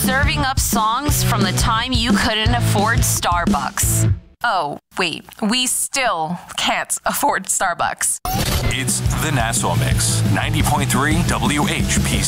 serving up songs from the time you couldn't afford Starbucks. Oh, wait, we still can't afford Starbucks. It's the Nassau Mix, 90.3 WHPC.